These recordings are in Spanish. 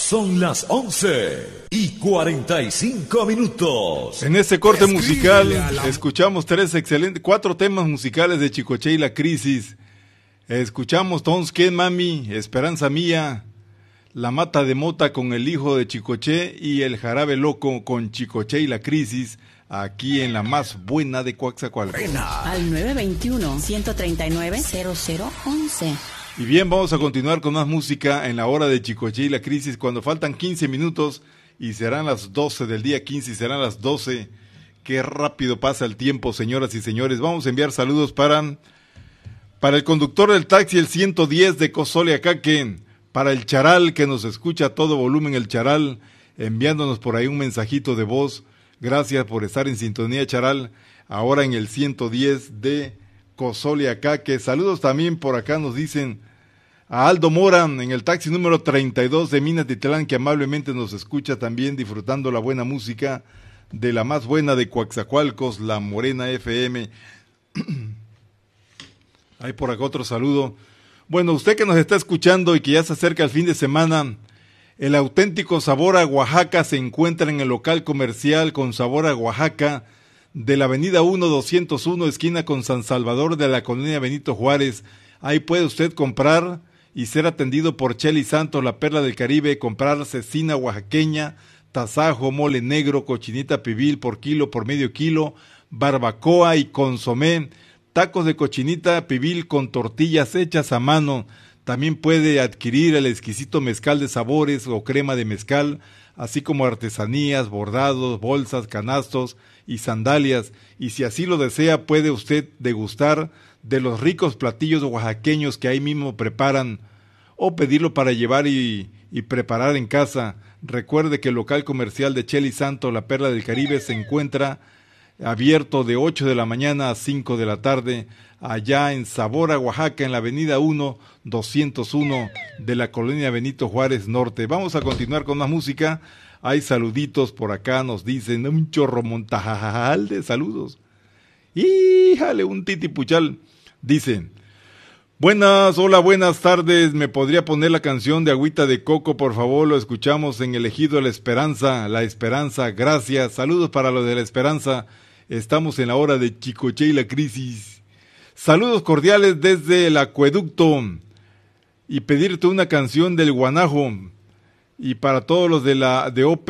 Son las 11:45. En este corte musical escuchamos cuatro temas musicales de Chicoche y la Crisis. Escuchamos Tonsquén Mami, Esperanza Mía, La Mata de Mota con el hijo de Chicoche y El Jarabe Loco con Chicoche y la Crisis, aquí en la más buena de Coaxacualcos. Al 921-139-0011. Y bien, vamos a continuar con más música en la hora de Chicoche y la Crisis, cuando faltan 15 minutos y serán las 12 del día 15 y serán las 12. Qué rápido pasa el tiempo, señoras y señores. Vamos a enviar saludos para el conductor del taxi, el 110 de Cozoleacaque, para el Charal, que nos escucha a todo volumen, el Charal, enviándonos por ahí un mensajito de voz. Gracias por estar en sintonía, Charal, ahora en el 110 de Cozoleacaque. Saludos también por acá, nos dicen a Aldo Mora en el taxi número 32 de Minatitlán, que amablemente nos escucha también disfrutando la buena música de la más buena de Coaxacualcos, la Morena FM. Hay por acá otro saludo. Bueno, usted que nos está escuchando y que ya se acerca el fin de semana, el auténtico sabor a Oaxaca se encuentra en el local comercial con sabor a Oaxaca de la avenida 1201, esquina con San Salvador, de la colonia Benito Juárez. Ahí puede usted comprar y ser atendido por Chely Santos, la perla del Caribe, comprar cecina oaxaqueña, tasajo, mole negro, cochinita pibil por kilo, por medio kilo, barbacoa y consomé, tacos de cochinita pibil con tortillas hechas a mano. También puede adquirir el exquisito mezcal de sabores o crema de mezcal, así como artesanías, bordados, bolsas, canastos y sandalias. Y si así lo desea, puede usted degustar de los ricos platillos oaxaqueños que ahí mismo preparan, o pedirlo para llevar y preparar en casa. Recuerde que el local comercial de Chely Santos, la perla del Caribe, se encuentra abierto de 8 de la mañana a 5 de la tarde, allá en Sabora, Oaxaca, en la avenida 1201 de la colonia Benito Juárez Norte. Vamos a continuar con más música. Hay saluditos por acá, nos dicen un chorro montajal de saludos. ¡Híjale! Un titipuchal. Dice: buenas, hola, buenas tardes. ¿Me podría poner la canción de Agüita de Coco, por favor? Lo escuchamos en el Ejido La Esperanza. La Esperanza, gracias. Saludos para lo de La Esperanza. Estamos en la hora de Chicoche y la Crisis. Saludos cordiales desde el acueducto. Y pedirte una canción del Guanajo. Y para todos los de OP,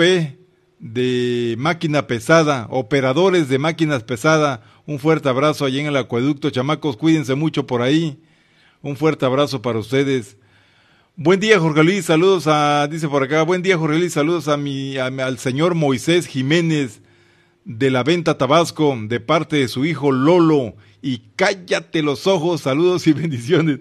de máquina pesada, operadores de máquinas pesadas, un fuerte abrazo allí en el acueducto. Chamacos, cuídense mucho por ahí. Un fuerte abrazo para ustedes. Buen día, Jorge Luis, saludos dice por acá, buen día, Jorge Luis, saludos al señor Moisés Jiménez de la Venta Tabasco, de parte de su hijo Lolo. Y cállate los ojos, saludos y bendiciones.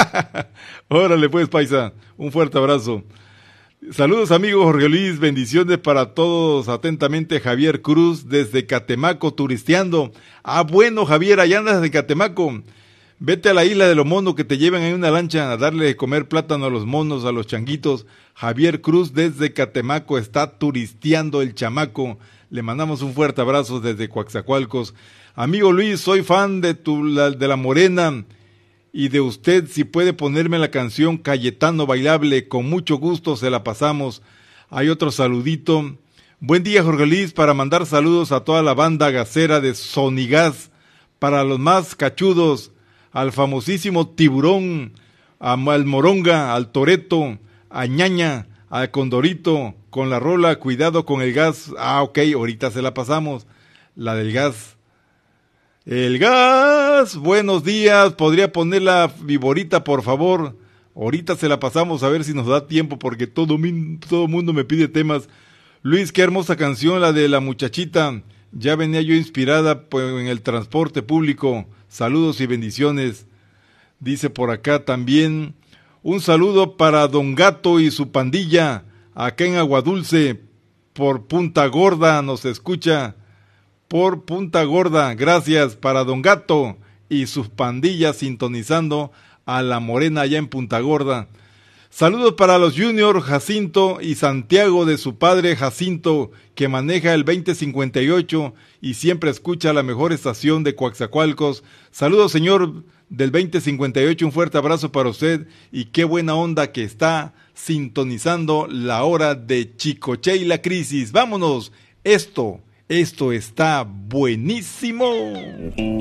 Órale pues, paisa, un fuerte abrazo. Saludos, amigo Jorge Luis, bendiciones para todos. Atentamente, Javier Cruz, desde Catemaco, turisteando. Bueno, Javier, allá andas de Catemaco. Vete a la isla de los monos, que te lleven en una lancha a darle de comer plátano a los monos, a los changuitos. Javier Cruz desde Catemaco está turisteando el chamaco. Le mandamos un fuerte abrazo desde Coaxacualcos. Amigo Luis, soy fan de la Morena y de usted. Si puede ponerme la canción Cayetano Bailable, con mucho gusto se la pasamos. Hay otro saludito. Buen día, Jorge Luis, para mandar saludos a toda la banda gasera de Sonigas, para los más cachudos, al famosísimo Tiburón, al Moronga, al Toreto, a Ñaña, al Condorito, con la rola Cuidado con el gas. Ok, ahorita se la pasamos, la del gas. El gas, buenos días, ¿podría poner la viborita, por favor? Ahorita se la pasamos, a ver si nos da tiempo, porque todo mundo me pide temas. Luis, qué hermosa canción, la de la muchachita. Ya venía yo inspirada en el transporte público. Saludos y bendiciones. Dice por acá también, un saludo para Don Gato y su pandilla, acá en Aguadulce, por Punta Gorda, nos escucha, por Punta Gorda. Gracias para Don Gato y sus pandillas sintonizando a la Morena allá en Punta Gorda. Saludos para los Junior, Jacinto y Santiago, de su padre Jacinto, que maneja el 2058 y siempre escucha la mejor estación de Coaxacualcos. Saludos, señor del 2058, un fuerte abrazo para usted y qué buena onda que está sintonizando la hora de Chicoche y la crisis. Vámonos, esto está buenísimo.